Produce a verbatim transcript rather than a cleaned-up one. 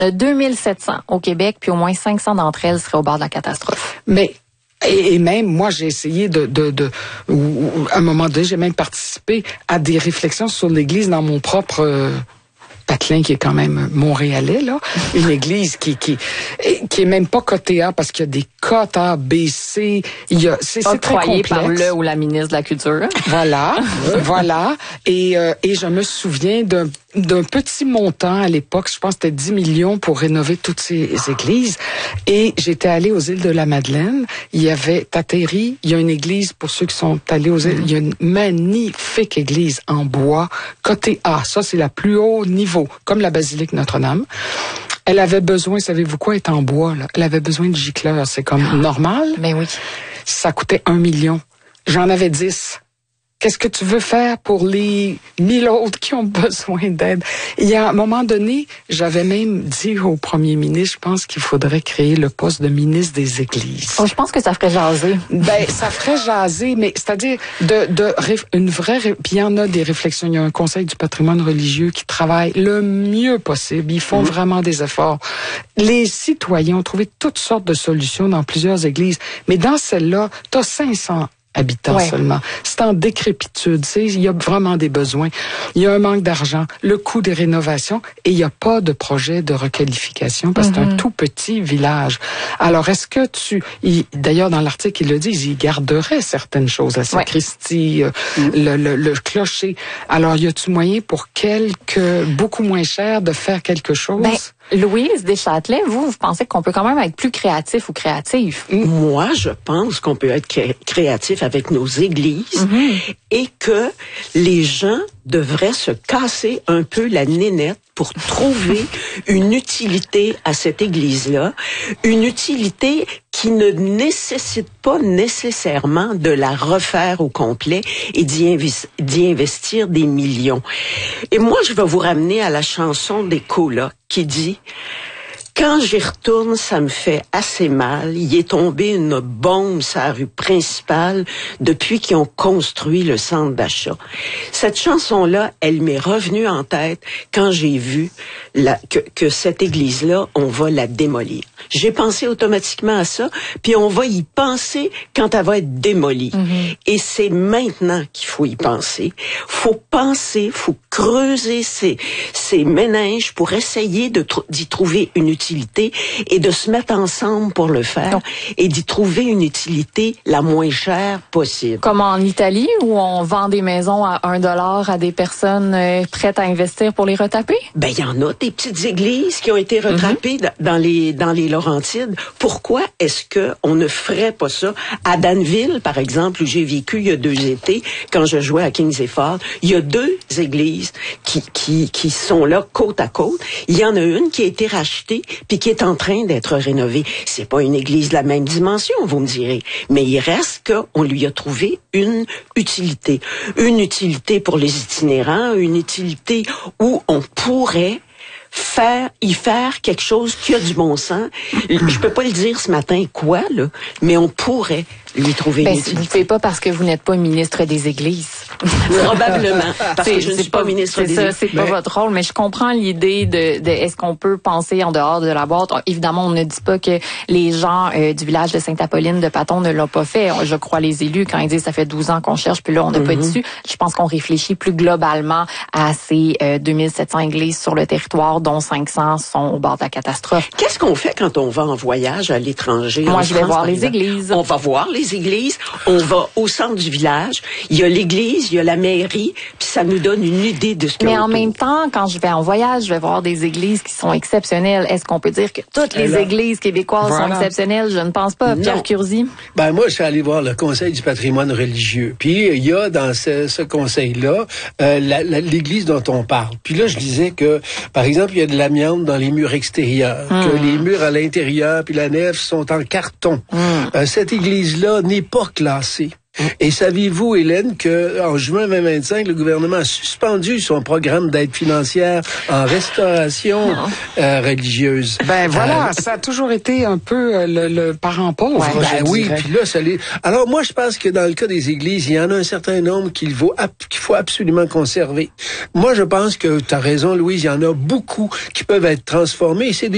Il y en a deux mille sept cents au Québec, puis au moins cinq cents d'entre elles seraient au bord de la catastrophe. Mais Et, et même, moi, j'ai essayé de, de, de, ou, ou, à un moment donné, j'ai même participé à des réflexions sur l'Église dans mon propre euh, patelin, qui est quand même montréalais, là. Une église qui, qui, qui est même pas cotée A, parce qu'il y a des cotes A, B, C. Il y a, c'est, c'est très complexe. Par le ou la ministre de la Culture. Voilà, voilà. Et, euh, et je me souviens d'un, d'un petit montant à l'époque, je pense que c'était dix millions pour rénover toutes ces églises. Et j'étais allée aux îles de la Madeleine. Il y avait Tateri, il y a une église, pour ceux qui sont allés aux îles, il y a une magnifique église en bois, côté A. Ça, c'est la plus haut niveau, comme la basilique Notre-Dame. Elle avait besoin, savez-vous quoi, elle est en bois, là. Elle avait besoin de gicleurs. C'est comme ah, normal. Mais oui. Ça coûtait un million. J'en avais dix. Qu'est-ce que tu veux faire pour les mille autres qui ont besoin d'aide? Il y a un moment donné, j'avais même dit au premier ministre, je pense qu'il faudrait créer le poste de ministre des Églises. Oh, je pense que ça ferait jaser. Ben, ça ferait jaser, mais c'est-à-dire de, de une vraie, puis il y en a des réflexions. Il y a un conseil du patrimoine religieux qui travaille le mieux possible. Ils font mmh. vraiment des efforts. Les citoyens ont trouvé toutes sortes de solutions dans plusieurs églises, mais dans celle-là, t'as cinq cents habitants ouais. seulement. C'est en décrépitude. Tu sais, il y a vraiment des besoins. Il y a un manque d'argent, le coût des rénovations, et il n'y a pas de projet de requalification parce que mm-hmm. c'est un tout petit village. Alors, est-ce que tu... Il, d'ailleurs, dans l'article, ils le disent, ils garderaient certaines choses, la sacristie, ouais. euh, mm. le, le, le clocher. Alors, y a-tu moyen pour quelques... beaucoup moins cher de faire quelque chose? Ben, Louise Deschâtelet, vous, vous pensez qu'on peut quand même être plus créatif ou créatif? Moi, je pense qu'on peut être cré- créatif avec nos églises mm-hmm. et que les gens devraient se casser un peu la nénette pour trouver une utilité à cette église-là, une utilité qui ne nécessite pas nécessairement de la refaire au complet et d'y, invis- d'y investir des millions. Et moi, je vais vous ramener à la chanson des Colas qui dit « Quand j'y retourne, ça me fait assez mal. Il est tombé une bombe sur la rue principale depuis qu'ils ont construit le centre d'achat. » Cette chanson-là, elle m'est revenue en tête quand j'ai vu la, que, que cette église-là, on va la démolir. J'ai pensé automatiquement à ça, puis on va y penser quand elle va être démolie. Mm-hmm. Et c'est maintenant qu'il faut y penser. Faut penser, faut creuser ces, ces méninges pour essayer de tr- d'y trouver une utilité et de se mettre ensemble pour le faire non. et d'y trouver une utilité la moins chère possible. Comme en Italie, où on vend des maisons à un dollar à des personnes euh, prêtes à investir pour les retaper? Ben, il y en a des petites églises qui ont été retrapées mm-hmm. dans les, dans les Laurentides. Pourquoi est-ce que on ne ferait pas ça? À Danville, par exemple, où j'ai vécu il y a deux étés, quand je jouais à Kings Ford, il y a deux églises qui, qui, qui sont là côte à côte. Il y en a une qui a été rachetée puis qui est en train d'être rénovée. C'est pas une église de la même dimension, vous me direz, mais il reste qu'on lui a trouvé une utilité. Une utilité pour les itinérants, une utilité où on pourrait faire, y faire quelque chose qui a du bon sens. Je peux pas le dire ce matin quoi, là, mais on pourrait lui trouver ben, une utilité. Vous ne faites pas parce que vous n'êtes pas ministre des Églises. Probablement. Parce c'est, que je ne suis pas, pas ministre des Églises. C'est ça, c'est pas votre rôle, mais je comprends l'idée de, de est-ce qu'on peut penser en dehors de la boîte. Évidemment, on ne dit pas que les gens euh, du village de Sainte-Apolline de Paton ne l'ont pas fait. Je crois les élus quand ils disent ça fait douze ans qu'on cherche, puis là, on n'a mm-hmm. pas dessus. Je pense qu'on réfléchit plus globalement à ces euh, deux mille sept cents églises sur le territoire, dont cinq cents sont au bord de la catastrophe. Qu'est-ce qu'on fait quand on va en voyage à l'étranger? Moi, je vais France, voir les églises. On va voir les églises. On va au centre du village. Il y a l'église, il y a la mairie, puis ça nous donne une idée de ce qu'il y a. Mais en autour. même temps, quand je vais en voyage, je vais voir des églises qui sont exceptionnelles. Est-ce qu'on peut dire que toutes les Alors, églises québécoises voilà. sont exceptionnelles? Je ne pense pas. Non. Pierre Curzi? Ben, moi, je suis allé voir le Conseil du patrimoine religieux. Puis, il y a dans ce, ce conseil-là, euh, la, la, l'église dont on parle. Puis là, je disais que, par exemple, il y a de l'amiante dans les murs extérieurs, mmh. que les murs à l'intérieur puis la nef sont en carton. Mmh. Euh, cette église-là n'est pas classée. Et saviez-vous, Hélène, que en juin vingt vingt-cinq, le gouvernement a suspendu son programme d'aide financière en restauration euh, religieuse? Ben voilà, euh, ça a toujours été un peu euh, le, le parent pauvre. Ouais, ben oui, puis là, ça l'est. Alors moi, je pense que dans le cas des églises, il y en a un certain nombre qu'il faut, qu'il faut absolument conserver. Moi, je pense que tu as raison, Louise, il y en a beaucoup qui peuvent être transformés. Et c'est des